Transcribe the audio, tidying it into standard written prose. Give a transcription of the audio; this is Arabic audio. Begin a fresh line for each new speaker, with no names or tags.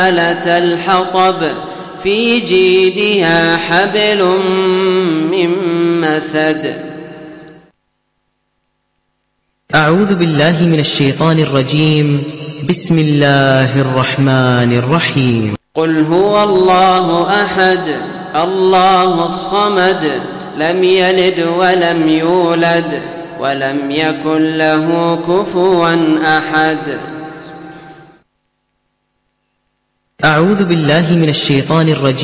آلة الحطب في جيدها حبل من مسد.
أعوذ بالله من الشيطان الرجيم. بسم الله الرحمن الرحيم.
قل هو الله أحد الله الصمد لم يلد ولم يولد ولم يكن له كفوا أحد.
أعوذ بالله من الشيطان الرجيم.